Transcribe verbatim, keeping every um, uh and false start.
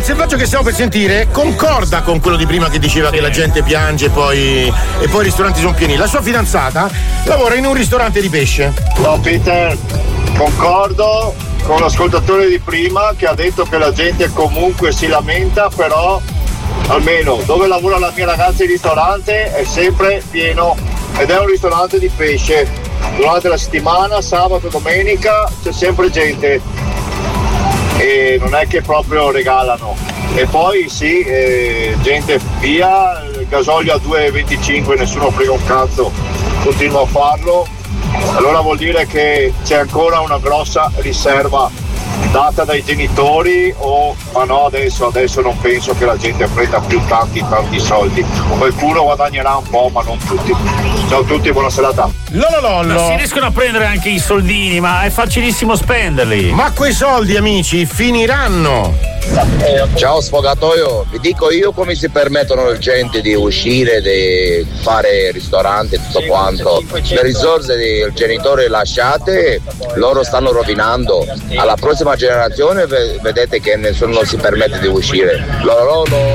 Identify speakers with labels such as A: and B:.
A: il selvaggio che stiamo per sentire concorda con quello di prima che diceva sì. che la gente piange e poi, e poi i ristoranti sono pieni. La sua fidanzata lavora in un ristorante di pesce.
B: No, Peter, concordo con l'ascoltatore di prima che ha detto che la gente comunque si lamenta, però almeno dove lavora la mia ragazza in ristorante è sempre pieno ed è un ristorante di pesce. Durante la settimana, sabato, domenica c'è sempre gente e non è che proprio regalano. E poi sì, eh, gente via, il gasolio a due e venticinque, nessuno frega un cazzo, continua a farlo, allora vuol dire che c'è ancora una grossa riserva data dai genitori o ma no adesso adesso non penso che la gente prenda più tanti tanti soldi, qualcuno guadagnerà un po' ma non tutti. Ciao a tutti, buona serata.
A: Lololollo.
C: Ma si riescono a prendere anche i soldini, ma è facilissimo spenderli.
A: Ma quei soldi, amici, finiranno.
D: Ciao sfogatoio, vi dico io come si permettono la gente di uscire, di fare ristorante e tutto quanto. Le risorse del genitore lasciate, loro stanno rovinando. Alla prossima generazione vedete che nessuno si permette di uscire. Loro, loro